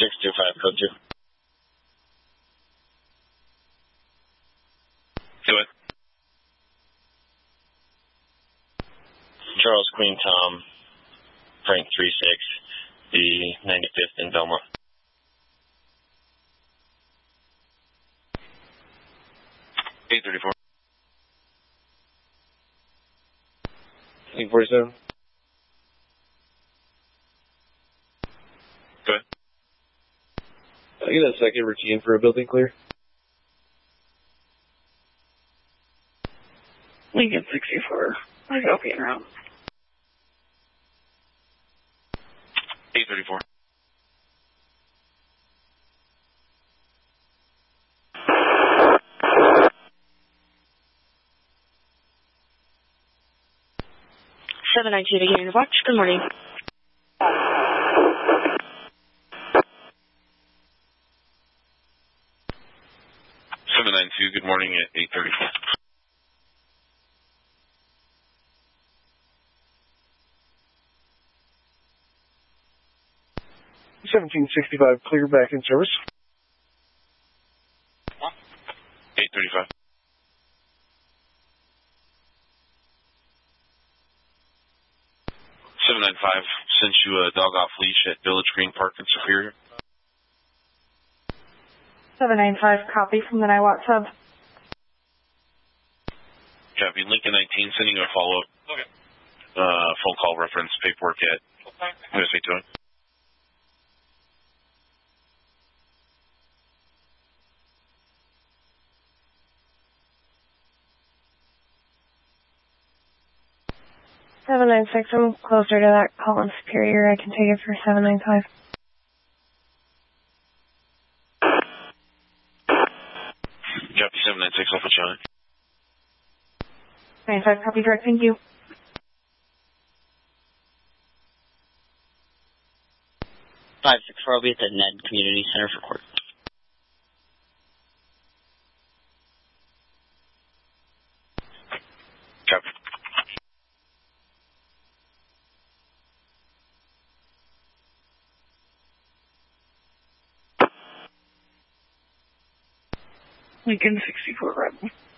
625, code 2. Do it. Charles, Queen Tom, Frank 36, the 95th in Belmont. $834. 847. Go ahead. I get a second routine for a building clear. Lincoln 64. I go being around. 834. Seven 9-2 to Union Watch. Good morning. 792. Good morning at 834. $1765, clear back in service. 835. Sent you a dog off leash at Village Green Park in Superior. 795, copy from the NIWAT sub. Copy. Lincoln 19 sending you a follow-up phone call reference paperwork at USA Towing. Seven 9-6, I'm closer to that call in Superior. I can take it for 795. Copy 796, I'll put you on it. 95, copy direct, thank you. Five 6-4, I'll be at the Ned Community Center for court. Copy. Lincoln 64, Red.